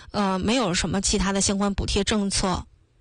没有什么其他的相关补贴政策，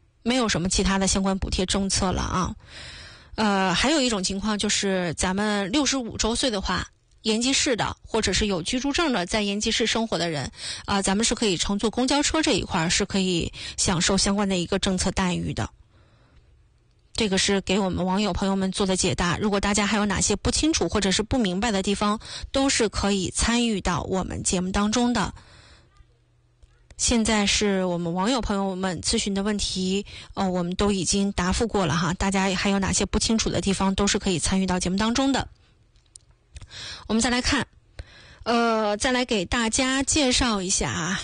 了啊。还有一种情况就是咱们65周岁的话，延吉市的或者是有居住证的在延吉市生活的人咱们是可以乘坐公交车这一块是可以享受相关的一个政策待遇的。这个是给我们网友朋友们做的解答，如果大家还有哪些不清楚或者是不明白的地方，都是可以参与到我们节目当中的。现在是我们网友朋友们咨询的问题我们都已经答复过了哈，大家还有哪些不清楚的地方都是可以参与到节目当中的。我们再来看再来给大家介绍一下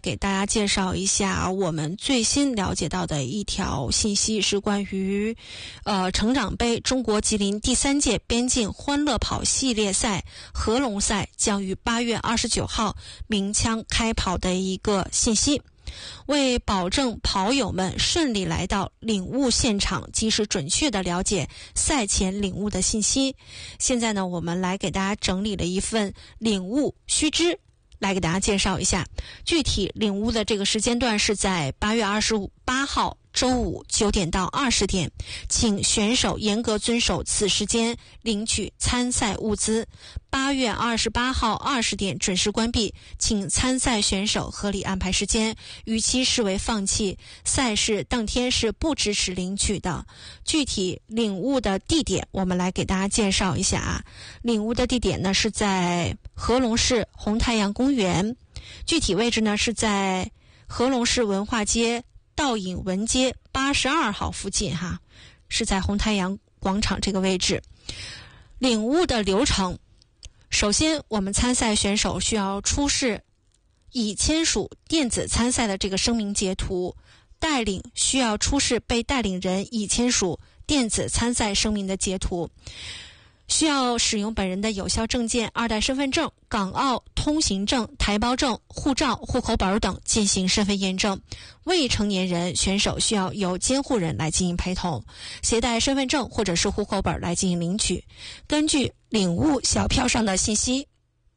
我们最新了解到的一条信息，是关于成长杯中国吉林第3届边境欢乐跑系列赛合龙赛将于8月29号鸣枪开跑的一个信息。为保证跑友们顺利来到领悟现场，及时准确地了解赛前领悟的信息，现在呢，我们来给大家整理了一份领悟须知，来给大家介绍一下。具体领悟的这个时间段是在8月28号周五9点到20点，请选手严格遵守此时间领取参赛物资。8月28号20点准时关闭，请参赛选手合理安排时间，逾期视为放弃。赛事当天是不支持领取的。具体领悟的地点，我们来给大家介绍一下啊。领悟的地点呢是在合龙市红太阳公园，具体位置呢是在合龙市文化街道隐文街82号附近哈，是在红太阳广场这个位置。领悟的流程，首先我们参赛选手需要出示已签署电子参赛的这个声明截图，带领需要出示被带领人已签署电子参赛声明的截图，需要使用本人的有效证件、2代身份证、港澳通行证、台胞证、护照、户口本等进行身份验证。未成年人选手需要由监护人来进行陪同，携带身份证或者是户口本来进行领取。根据领悟小票上的信息，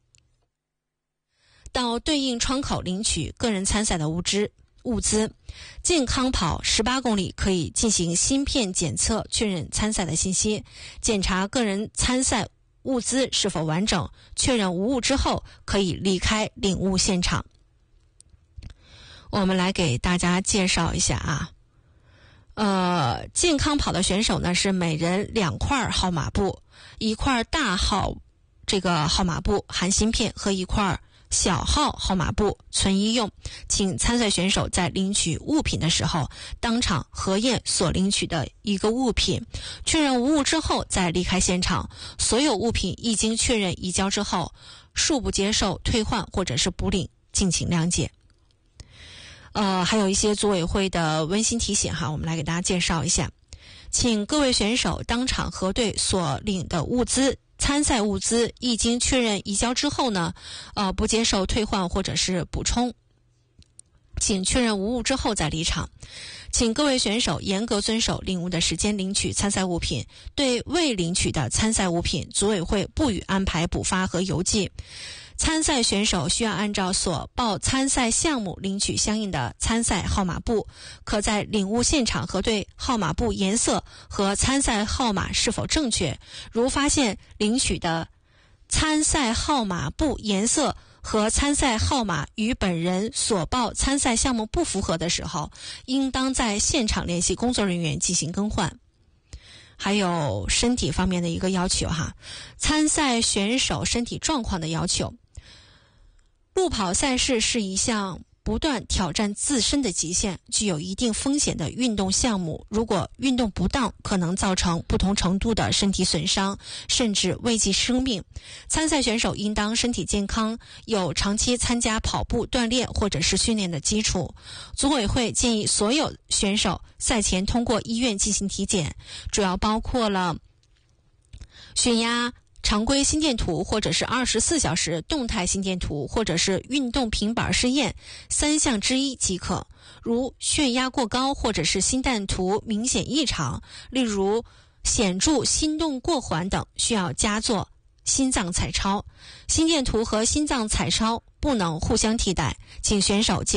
到对应窗口领取个人参赛的物资。健康跑18公里可以进行芯片检测，确认参赛的信息，检查个人参赛物资是否完整，确认无误之后可以离开领悟现场。我们来给大家介绍一下啊。健康跑的选手呢是每人2块号码布，1块大号这个号码布含芯片和1块小号号码布存医用，请参赛选手在领取物品的时候当场核验所领取的一个物品，确认无误之后再离开现场。所有物品一经确认移交之后，恕不接受退换或者是补领，敬请谅解。还有一些组委会的温馨提醒哈，我们来给大家介绍一下。请各位选手当场核对所领的物资，参赛物资一经确认移交之后呢，不接受退换或者是补充，请确认无误之后再离场。请各位选手严格遵守领悟的时间领取参赛物品，对未领取的参赛物品，组委会不予安排补发和邮寄。参赛选手需要按照所报参赛项目领取相应的参赛号码布，可在领悟现场核对号码布颜色和参赛号码是否正确。如发现领取的参赛号码布颜色和参赛号码与本人所报参赛项目不符合的时候，应当在现场联系工作人员进行更换。还有身体方面的一个要求哈，参赛选手身体状况的要求。路跑赛事是一项不断挑战自身的极限，具有一定风险的运动项目，如果运动不当，可能造成不同程度的身体损伤，甚至危及生命。参赛选手应当身体健康，有长期参加跑步锻炼或者是训练的基础。组委会建议所有选手赛前通过医院进行体检，主要包括了血压、常规心电图或者是24小时动态心电图或者是运动平板试验3项之一即可。如血压过高或者是心电图明显异常，例如显著心动过缓等，需要加做心脏彩超。心电图和心脏彩超不能互相替代，请选手